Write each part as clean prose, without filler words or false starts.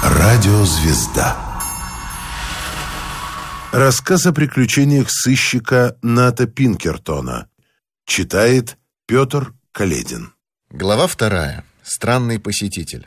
Радиозвезда. Рассказ о приключениях сыщика Ната Пинкертона. Читает Петр Каледин. Глава 2. Странный посетитель.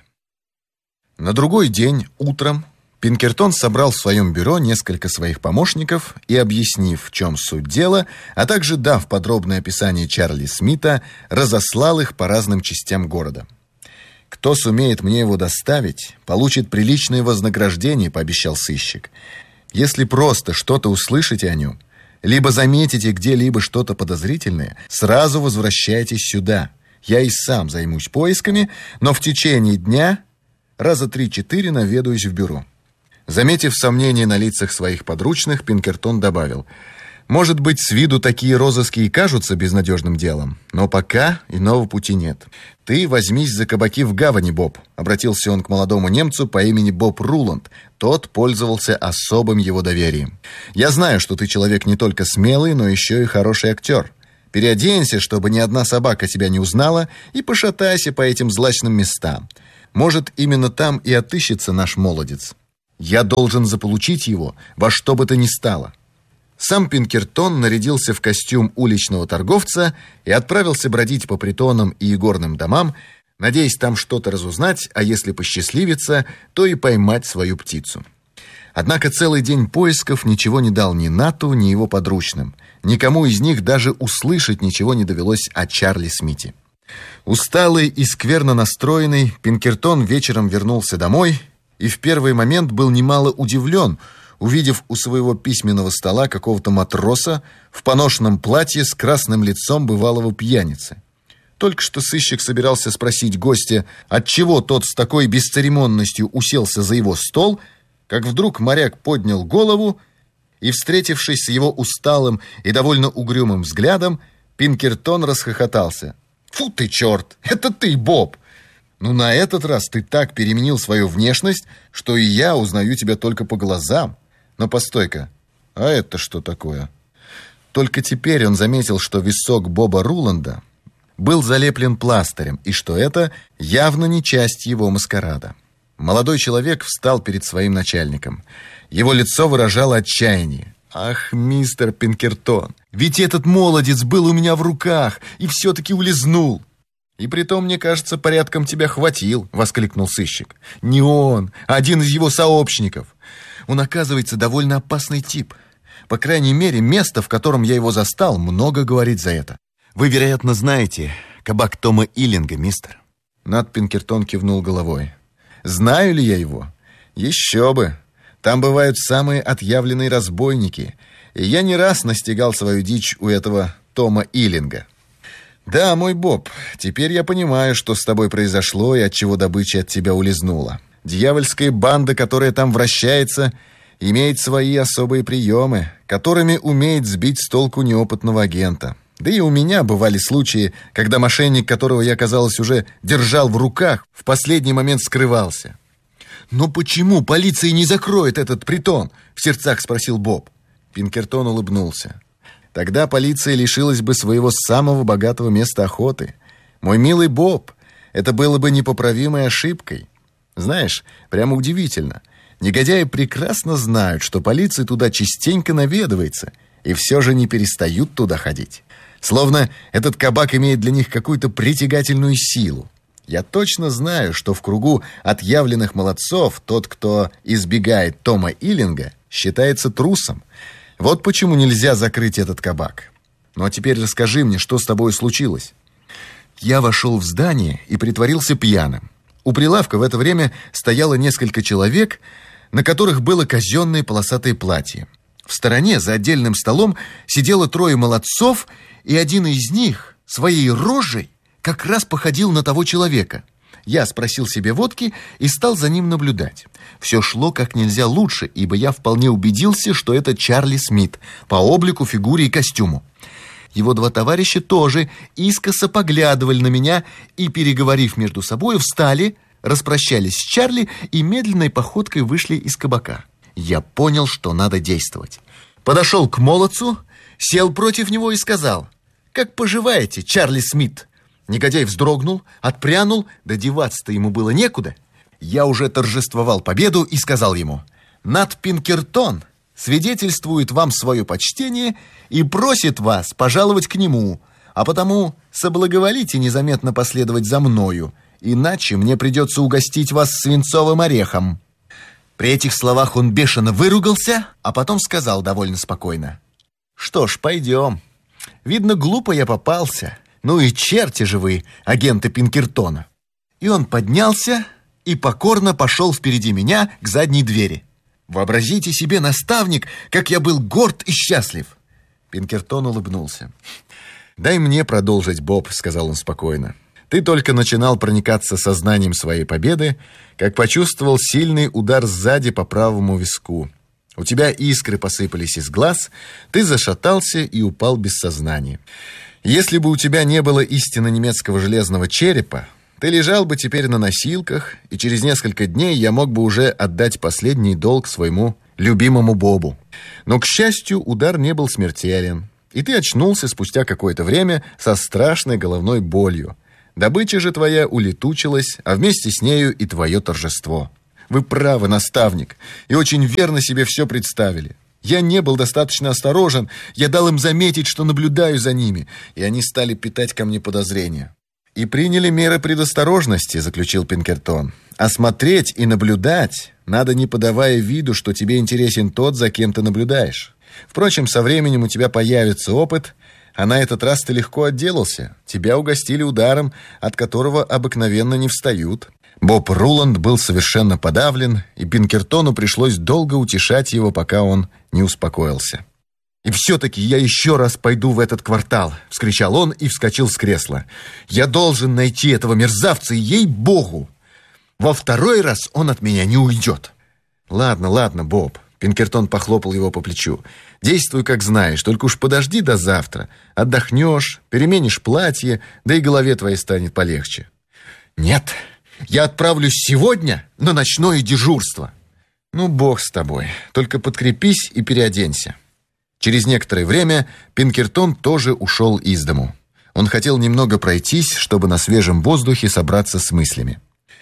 На другой день, утром, Пинкертон собрал в своем бюро несколько своих помощников и, объяснив, в чем суть дела, а также дав подробное описание Чарли Смита, разослал их по разным частям города. «Кто сумеет мне его доставить, получит приличное вознаграждение», — пообещал сыщик. «Если просто что-то услышите о нем, либо заметите где-либо что-то подозрительное, сразу возвращайтесь сюда. Я и сам займусь поисками, но в течение дня раза 3-4 наведаюсь в бюро». Заметив сомнение на лицах своих подручных, Пинкертон добавил: «Может быть, с виду такие розыски и кажутся безнадежным делом, но пока иного пути нет. Ты возьмись за кабаки в гавани, Боб», — обратился он к молодому немцу по имени Боб Руланд. Тот пользовался особым его доверием. «Я знаю, что ты человек не только смелый, но еще и хороший актер. Переоденься, чтобы ни одна собака тебя не узнала, и пошатайся по этим злачным местам. Может, именно там и отыщется наш молодец. Я должен заполучить его во что бы то ни стало». Сам Пинкертон нарядился в костюм уличного торговца и отправился бродить по притонам и игорным домам, надеясь там что-то разузнать, а если посчастливится, то и поймать свою птицу. Однако целый день поисков ничего не дал ни Нату, ни его подручным. Никому из них даже услышать ничего не довелось о Чарли Смите. Усталый и скверно настроенный, Пинкертон вечером вернулся домой и в первый момент был немало удивлен, увидев у своего письменного стола какого-то матроса в поношенном платье с красным лицом бывалого пьяницы. Только что сыщик собирался спросить гостя, отчего тот с такой бесцеремонностью уселся за его стол, как вдруг моряк поднял голову и, встретившись с его усталым и довольно угрюмым взглядом, Пинкертон расхохотался. «Фу ты, черт! Это ты, Боб! Ну, на этот раз ты так переменил свою внешность, что и я узнаю тебя только по глазам. Но постой-ка, а это что такое?» Только теперь он заметил, что висок Боба Руланда был залеплен пластырем, и что это явно не часть его маскарада. Молодой человек встал перед своим начальником. Его лицо выражало отчаяние. «Ах, мистер Пинкертон, ведь этот молодец был у меня в руках и все-таки улизнул!» «И притом, мне кажется, порядком тебя хватил», — воскликнул сыщик. «Не он, а один из его сообщников. Он, оказывается, довольно опасный тип. По крайней мере, место, в котором я его застал, много говорит за это. Вы, вероятно, знаете кабак Тома Иллинга, мистер?» Нат Пинкертон кивнул головой. «Знаю ли я его? Еще бы! Там бывают самые отъявленные разбойники, и я не раз настигал свою дичь у этого Тома Иллинга. Да, мой Боб, теперь я понимаю, что с тобой произошло и отчего добыча от тебя улизнула. Дьявольская банда, которая там вращается, имеет свои особые приемы, которыми умеет сбить с толку неопытного агента. Да и у меня бывали случаи, когда мошенник, которого я, казалось, уже держал в руках, в последний момент скрывался. «Но почему полиция не закроет этот притон?» — в сердцах спросил Боб. Пинкертон улыбнулся. «Тогда полиция лишилась бы своего самого богатого места охоты. Мой милый Боб, это было бы непоправимой ошибкой. Знаешь, прямо удивительно. Негодяи прекрасно знают, что полиция туда частенько наведывается, и все же не перестают туда ходить. Словно этот кабак имеет для них какую-то притягательную силу. Я точно знаю, что в кругу отъявленных молодцов тот, кто избегает Тома Иллинга, считается трусом. Вот почему нельзя закрыть этот кабак. Ну а теперь расскажи мне, что с тобой случилось». Я вошел в здание и притворился пьяным. У прилавка в это время стояло несколько человек, на которых было казенное полосатое платье. В стороне, за отдельным столом, сидело 3 молодцов, и один из них своей рожей как раз походил на того человека. Я спросил себе водки и стал за ним наблюдать. Все шло как нельзя лучше, ибо я вполне убедился, что это Чарли Смит по облику, фигуре и костюму. Его 2 товарища тоже искоса поглядывали на меня и, переговорив между собой, встали, распрощались с Чарли и медленной походкой вышли из кабака. Я понял, что надо действовать. Подошел к молодцу, сел против него и сказал: «Как поживаете, Чарли Смит?» Негодяй вздрогнул, отпрянул, да деваться-то ему было некуда. Я уже торжествовал победу и сказал ему: «Нат Пинкертон свидетельствует вам свое почтение и просит вас пожаловать к нему, а потому соблаговолите незаметно последовать за мною, иначе мне придется угостить вас свинцовым орехом». При этих словах он бешено выругался, а потом сказал довольно спокойно: «Что ж, пойдем. Видно, глупо я попался. Ну и черти же вы, агенты Пинкертона». И он поднялся и покорно пошел впереди меня к задней двери. Вообразите себе, наставник, как я был горд и счастлив. Пинкертон улыбнулся. «Дай мне продолжить, Боб», — сказал он спокойно. «Ты только начинал проникаться сознанием своей победы, как почувствовал сильный удар сзади по правому виску. У тебя искры посыпались из глаз, ты зашатался и упал без сознания. Если бы у тебя не было истинно немецкого железного черепа, ты лежал бы теперь на носилках, и через несколько дней я мог бы уже отдать последний долг своему любимому Бобу. Но, к счастью, удар не был смертелен, и ты очнулся спустя какое-то время со страшной головной болью. Добыча же твоя улетучилась, а вместе с нею и твое торжество. Вы правы, наставник, и очень верно себе все представили. Я не был достаточно осторожен, я дал им заметить, что наблюдаю за ними, и они стали питать ко мне подозрения». «И приняли меры предосторожности», — заключил Пинкертон. «А смотреть и наблюдать надо, не подавая виду, что тебе интересен тот, за кем ты наблюдаешь. Впрочем, со временем у тебя появится опыт, а на этот раз ты легко отделался. Тебя угостили ударом, от которого обыкновенно не встают». Боб Руланд был совершенно подавлен, и Пинкертону пришлось долго утешать его, пока он не успокоился. «И все-таки я еще раз пойду в этот квартал!» — вскричал он и вскочил с кресла. «Я должен найти этого мерзавца, ей-богу! Во второй раз он от меня не уйдет!» «Ладно, ладно, Боб!» — Пинкертон похлопал его по плечу. «Действуй, как знаешь, только уж подожди до завтра. Отдохнешь, переменишь платье, да и голове твоей станет полегче». «Нет, я отправлюсь сегодня на ночное дежурство!» «Ну, бог с тобой, только подкрепись и переоденься». Через некоторое время Пинкертон тоже ушел из дому. Он хотел немного пройтись, чтобы на свежем воздухе собраться с мыслями.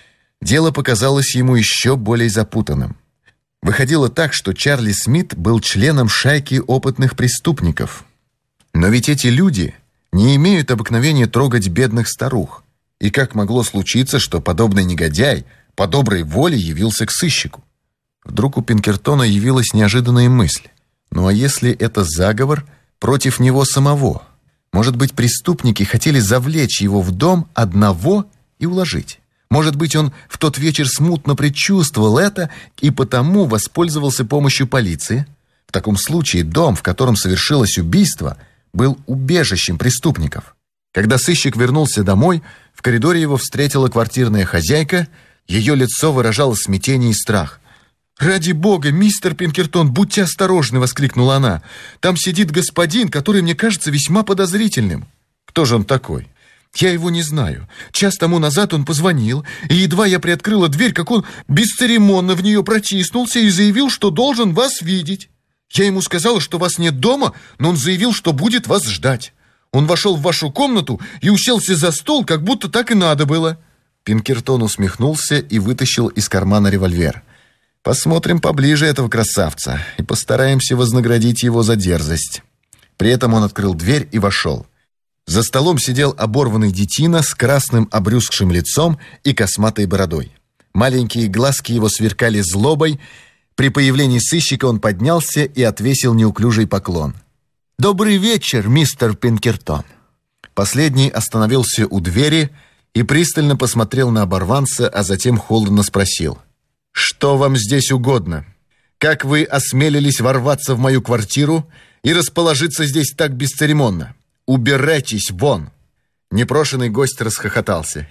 Дело показалось ему еще более запутанным. Выходило так, что Чарли Смит был членом шайки опытных преступников. Но ведь эти люди не имеют обыкновения трогать бедных старух. И как могло случиться, что подобный негодяй по доброй воле явился к сыщику? Вдруг у Пинкертона явилась неожиданная мысль. Ну а если это заговор против него самого? Может быть, преступники хотели завлечь его в дом одного и уложить? Может быть, он в тот вечер смутно предчувствовал это и потому воспользовался помощью полиции? В таком случае дом, в котором совершилось убийство, был убежищем преступников. Когда сыщик вернулся домой, в коридоре его встретила квартирная хозяйка. Ее лицо выражало смятение и страх. «Ради бога, мистер Пинкертон, будьте осторожны!» — воскликнула она. «Там сидит господин, который мне кажется весьма подозрительным». «Кто же он такой?» «Я его не знаю. Час тому назад он позвонил, и едва я приоткрыла дверь, как он бесцеремонно в нее протиснулся и заявил, что должен вас видеть. Я ему сказала, что вас нет дома, но он заявил, что будет вас ждать. Он вошел в вашу комнату и уселся за стол, как будто так и надо было». Пинкертон усмехнулся и вытащил из кармана револьвер. «Посмотрим поближе этого красавца и постараемся вознаградить его за дерзость». При этом он открыл дверь и вошел. За столом сидел оборванный детина с красным обрюзгшим лицом и косматой бородой. Маленькие глазки его сверкали злобой. При появлении сыщика он поднялся и отвесил неуклюжий поклон. «Добрый вечер, мистер Пинкертон». Последний остановился у двери и пристально посмотрел на оборванца, а затем холодно спросил: «Что вам здесь угодно? Как вы осмелились ворваться в мою квартиру и расположиться здесь так бесцеремонно? Убирайтесь вон!» Непрошенный гость расхохотался.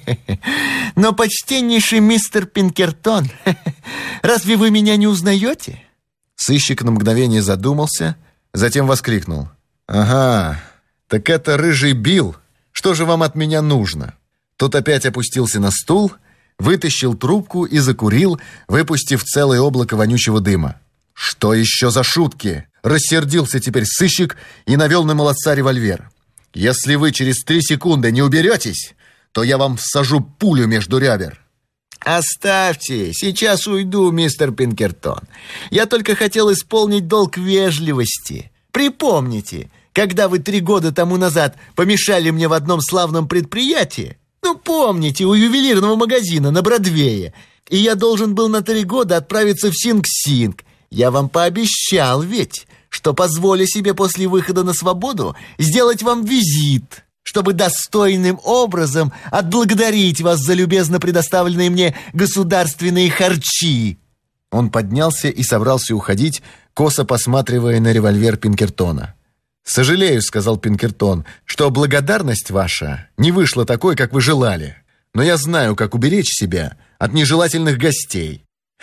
«Но, почтеннейший мистер Пинкертон, разве вы меня не узнаете?» Сыщик на мгновение задумался, затем воскликнул: «Ага, так это рыжий Билл. Что же вам от меня нужно?» Тот опять опустился на стул, вытащил трубку и закурил, выпустив целое облако вонючего дыма. «Что еще за шутки?» — рассердился теперь сыщик и навел на молодца револьвер. «Если вы через 3 секунды не уберетесь, то я вам всажу пулю между ребер». «Оставьте, сейчас уйду, мистер Пинкертон. Я только хотел исполнить долг вежливости. Припомните, когда вы 3 года тому назад помешали мне в одном славном предприятии? Ну, помните, у ювелирного магазина на Бродвее. И я должен был на 3 года отправиться в Синг-Синг. Я вам пообещал ведь, что позволю себе после выхода на свободу сделать вам визит, чтобы достойным образом отблагодарить вас за любезно предоставленные мне государственные харчи». Он поднялся и собрался уходить, косо посматривая на револьвер Пинкертона. «Сожалею, — сказал Пинкертон, — что благодарность ваша не вышла такой, как вы желали. Но я знаю, как уберечь себя от нежелательных гостей».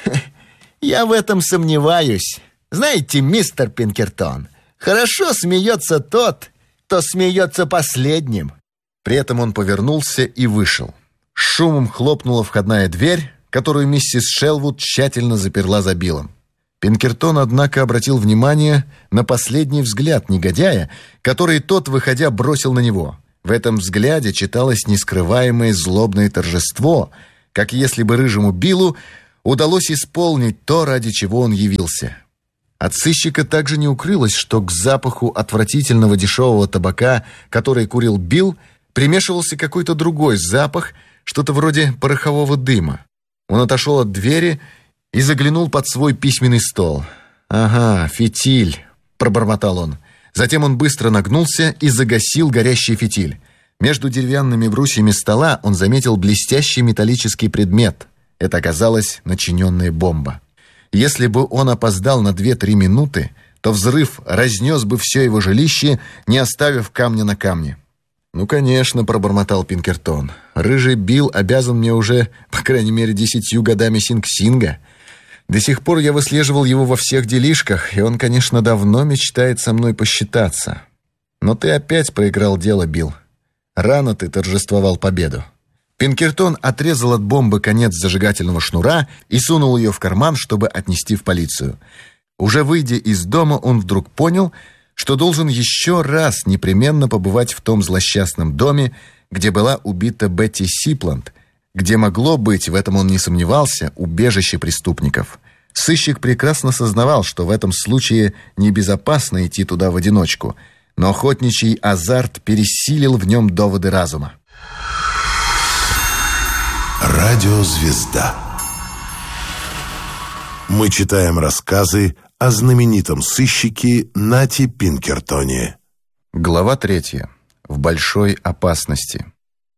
«Я в этом сомневаюсь. Знаете, мистер Пинкертон, хорошо смеется тот, кто смеется последним». При этом он повернулся и вышел. С шумом хлопнула входная дверь, которую миссис Шелвуд тщательно заперла за Биллом. Пинкертон, однако, обратил внимание на последний взгляд негодяя, который тот, выходя, бросил на него. В этом взгляде читалось нескрываемое злобное торжество, как если бы рыжему Биллу удалось исполнить то, ради чего он явился. От сыщика также не укрылось, что к запаху отвратительного дешевого табака, который курил Билл, примешивался какой-то другой запах, что-то вроде порохового дыма. Он отошел от двери и заглянул под свой письменный стол. «Ага, фитиль», — пробормотал он. Затем он быстро нагнулся и загасил горящий фитиль. Между деревянными брусьями стола он заметил блестящий металлический предмет. Это оказалась начиненная бомба. Если бы он опоздал на 2-3 минуты, то взрыв разнес бы все его жилище, не оставив камня на камне. «Ну, конечно», — пробормотал Пинкертон. «Рыжий Билл обязан мне уже, по крайней мере, 10 годами Синг-Синга. До сих пор я выслеживал его во всех делишках, и он, конечно, давно мечтает со мной посчитаться. Но ты опять проиграл дело, Билл. Рано ты торжествовал победу». Пинкертон отрезал от бомбы конец зажигательного шнура и сунул ее в карман, чтобы отнести в полицию. Уже выйдя из дома, он вдруг понял, что должен еще раз непременно побывать в том злосчастном доме, где была убита Бетти Сипланд, где могло быть, в этом он не сомневался, убежище преступников. Сыщик прекрасно сознавал, что в этом случае небезопасно идти туда в одиночку, но охотничий азарт пересилил в нем доводы разума. Радиозвезда. Мы читаем рассказы о знаменитом сыщике Нате Пинкертоне. Глава 3. В большой опасности.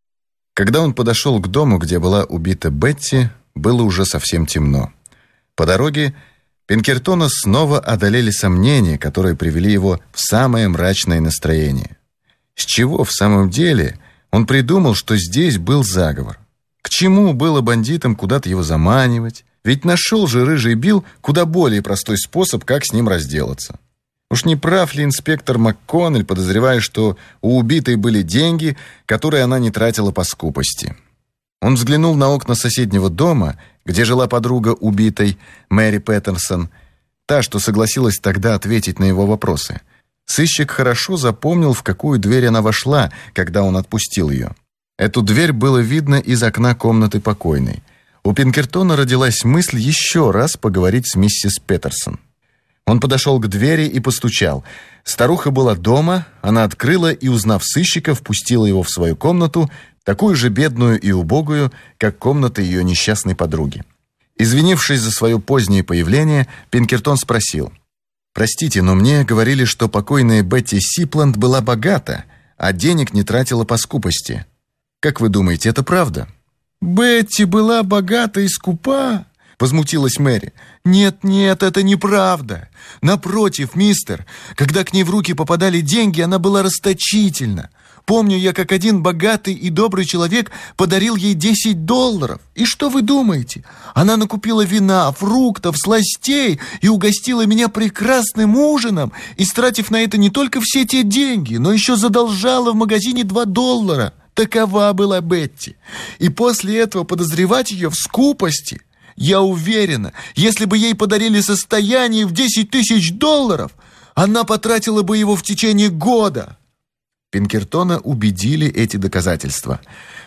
Когда он подошел к дому, где была убита Бетти, было уже совсем темно. По дороге Пинкертона снова одолели сомнения, которые привели его в самое мрачное настроение. С чего в самом деле он придумал, что здесь был заговор? К чему было бандитам куда-то его заманивать? Ведь нашел же рыжий Билл куда более простой способ, как с ним разделаться. Уж не прав ли инспектор МакКоннелл, подозревая, что у убитой были деньги, которые она не тратила по скупости? Он взглянул на окна соседнего дома, где жила подруга убитой, Мэри Петерсон, та, что согласилась тогда ответить на его вопросы. Сыщик хорошо запомнил, в какую дверь она вошла, когда он отпустил ее. Эту дверь было видно из окна комнаты покойной. У Пинкертона родилась мысль еще раз поговорить с миссис Петерсон. Он подошел к двери и постучал. Старуха была дома, она открыла и, узнав сыщика, впустила его в свою комнату, такую же бедную и убогую, как комната ее несчастной подруги. Извинившись за свое позднее появление, Пинкертон спросил: «Простите, но мне говорили, что покойная Бетти Сипланд была богата, а денег не тратила по скупости. Как вы думаете, это правда?» «Бетти была богата и скупа?» — возмутилась Мэри. «Нет, это неправда. Напротив, мистер, когда к ней в руки попадали деньги, она была расточительна. Помню я, как один богатый и добрый человек подарил ей $10. И что вы думаете? Она накупила вина, фруктов, сластей и угостила меня прекрасным ужином, истратив на это не только все те деньги, но еще задолжала в магазине $2. Такова была Бетти. И после этого подозревать ее в скупости... Я уверена, если бы ей подарили состояние в $10 000, она потратила бы его в течение года». Пинкертона убедили эти доказательства.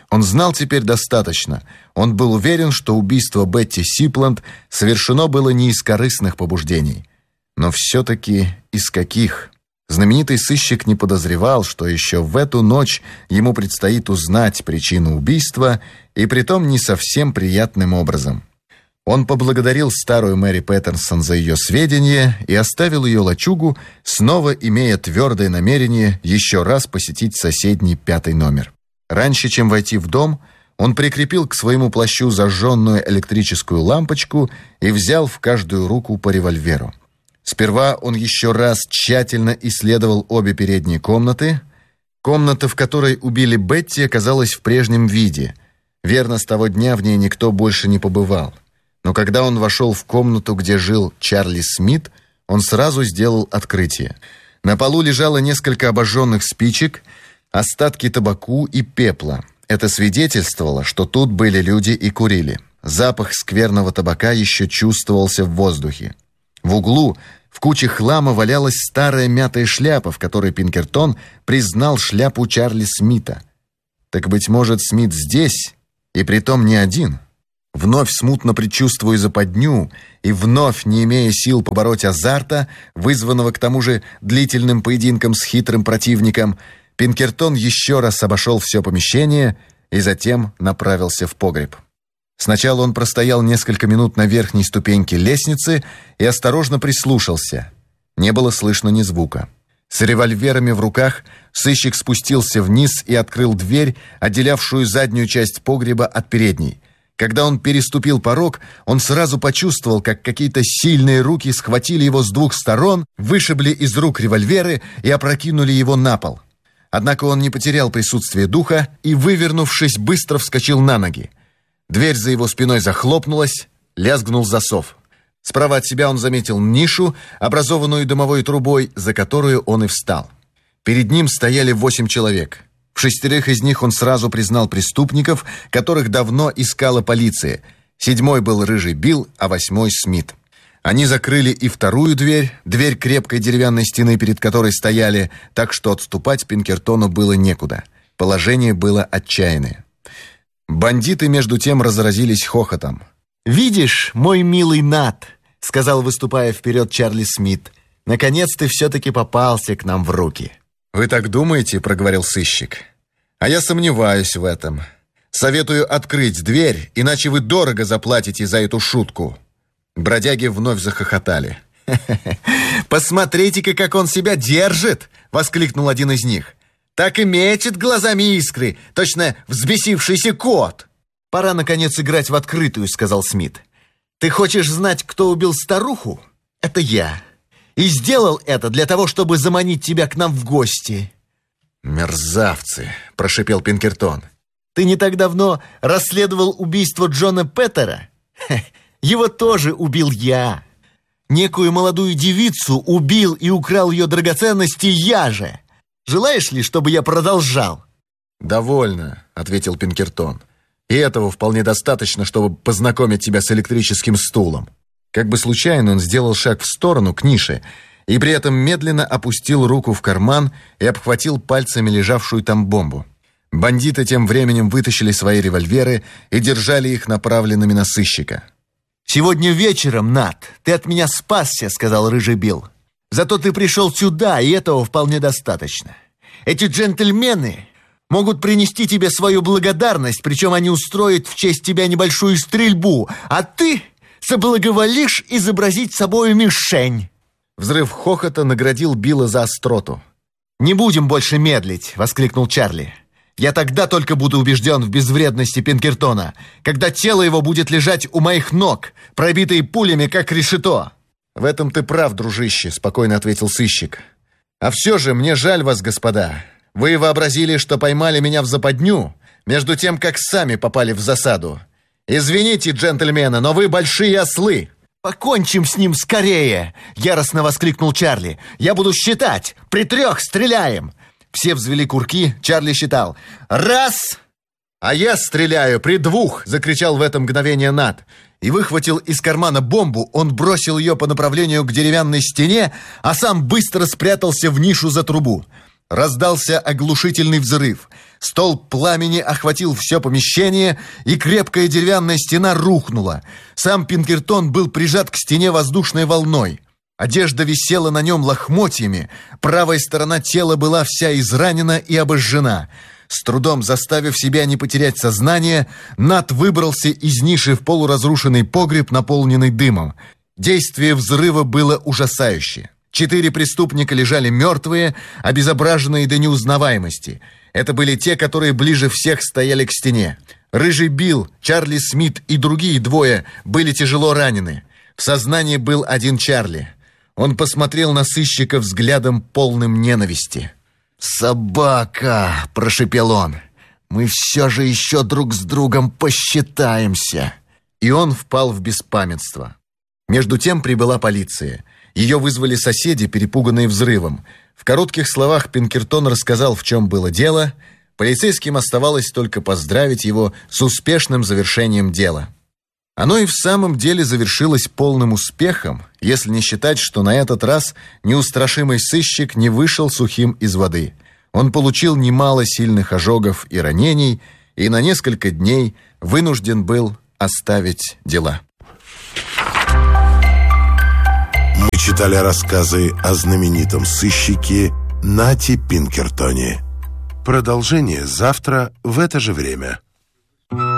Он знал теперь достаточно. Он был уверен, что убийство Бетти Сипланд совершено было не из корыстных побуждений. Но все-таки из каких? Знаменитый сыщик не подозревал, что еще в эту ночь ему предстоит узнать причину убийства, и притом не совсем приятным образом. Он поблагодарил старую Мэри Петерсон за ее сведения и оставил ее лачугу, снова имея твердое намерение еще раз посетить соседний 5-й номер. Раньше, чем войти в дом, он прикрепил к своему плащу зажженную электрическую лампочку и взял в каждую руку по револьверу. Сперва он еще раз тщательно исследовал обе передние комнаты. Комната, в которой убили Бетти, оказалась в прежнем виде. Верно, с того дня в ней никто больше не побывал. Но когда он вошел в комнату, где жил Чарли Смит, он сразу сделал открытие. На полу лежало несколько обожженных спичек, остатки табаку и пепла. Это свидетельствовало, что тут были люди и курили. Запах скверного табака еще чувствовался в воздухе. В углу в куче хлама валялась старая мятая шляпа, в которой Пинкертон признал шляпу Чарли Смита. Так, быть может, Смит здесь, и притом не один? Вновь смутно предчувствуя западню и вновь не имея сил побороть азарта, вызванного к тому же длительным поединком с хитрым противником, Пинкертон еще раз обошел все помещение и затем направился в погреб. Сначала он простоял несколько минут на верхней ступеньке лестницы и осторожно прислушался. Не было слышно ни звука. С револьверами в руках сыщик спустился вниз и открыл дверь, отделявшую заднюю часть погреба от передней. Когда он переступил порог, он сразу почувствовал, как какие-то сильные руки схватили его с двух сторон, вышибли из рук револьверы и опрокинули его на пол. Однако он не потерял присутствие духа и, вывернувшись, быстро вскочил на ноги. Дверь за его спиной захлопнулась, лязгнул засов. Справа от себя он заметил нишу, образованную дымовой трубой, за которую он и встал. Перед ним стояли 8 человек. В 6 из них он сразу признал преступников, которых давно искала полиция. 7-й был Рыжий Билл, а 8-й Смит. Они закрыли и вторую дверь, дверь крепкой деревянной стены, перед которой стояли, так что отступать Пинкертону было некуда. Положение было отчаянное. Бандиты, между тем, разразились хохотом. «Видишь, мой милый Нат», — сказал, выступая вперед Чарли Смит, «наконец ты все-таки попался к нам в руки». «Вы так думаете?» — проговорил сыщик. «А я сомневаюсь в этом. Советую открыть дверь, иначе вы дорого заплатите за эту шутку». Бродяги вновь захохотали. «Посмотрите-ка, как он себя держит!» — воскликнул один из них. «Так и мечет глазами искры, точно взбесившийся кот!» «Пора, наконец, играть в открытую», — сказал Смит. «Ты хочешь знать, кто убил старуху? Это я. И сделал это для того, чтобы заманить тебя к нам в гости». «Мерзавцы!» — прошипел Пинкертон. «Ты не так давно расследовал убийство Джона Петтера? Его тоже убил я. Некую молодую девицу убил и украл ее драгоценности я же. Желаешь ли, чтобы я продолжал?» «Довольно», — ответил Пинкертон. «И этого вполне достаточно, чтобы познакомить тебя с электрическим стулом». Как бы случайно он сделал шаг в сторону, к нише, и при этом медленно опустил руку в карман и обхватил пальцами лежавшую там бомбу. Бандиты тем временем вытащили свои револьверы и держали их направленными на сыщика. «Сегодня вечером, Нат, ты от меня спасся», — сказал Рыжий Билл. «Зато ты пришел сюда, и этого вполне достаточно. Эти джентльмены могут принести тебе свою благодарность, причем они устроят в честь тебя небольшую стрельбу, а ты соблаговолишь изобразить собою мишень». Взрыв хохота наградил Билла за остроту. «Не будем больше медлить», — воскликнул Чарли. «Я тогда только буду убежден в безвредности Пинкертона, когда тело его будет лежать у моих ног, пробитые пулями, как решето». «В этом ты прав, дружище», — спокойно ответил сыщик. «А все же мне жаль вас, господа. Вы вообразили, что поймали меня в западню, между тем, как сами попали в засаду. Извините, джентльмены, но вы большие ослы». «Покончим с ним скорее!» — яростно воскликнул Чарли. «Я буду считать! При 3 стреляем!» Все взвели курки, Чарли считал. «Раз!» «А я стреляю при 2!» — закричал в это мгновение Нат. И выхватил из кармана бомбу, он бросил ее по направлению к деревянной стене, а сам быстро спрятался в нишу за трубу. Раздался оглушительный взрыв. Столб пламени охватил все помещение, и крепкая деревянная стена рухнула. Сам Пинкертон был прижат к стене воздушной волной. Одежда висела на нем лохмотьями, правая сторона тела была вся изранена и обожжена. С трудом заставив себя не потерять сознание, Нат выбрался из ниши в полуразрушенный погреб, наполненный дымом. Действие взрыва было ужасающе. 4 преступника лежали мертвые, обезображенные до неузнаваемости. Это были те, которые ближе всех стояли к стене. Рыжий Билл, Чарли Смит и другие 2 были тяжело ранены. В сознании был один Чарли. Он посмотрел на сыщика взглядом, полным ненависти. «Собака!» – прошепел он. «Мы все же еще друг с другом посчитаемся!» И он впал в беспамятство. Между тем прибыла полиция. Ее вызвали соседи, перепуганные взрывом. В коротких словах Пинкертон рассказал, в чем было дело. Полицейским оставалось только поздравить его с успешным завершением дела. Оно и в самом деле завершилось полным успехом, если не считать, что на этот раз неустрашимый сыщик не вышел сухим из воды. Он получил немало сильных ожогов и ранений, и на несколько дней вынужден был оставить дела. Мы читали рассказы о знаменитом сыщике Нате Пинкертоне. Продолжение завтра в это же время.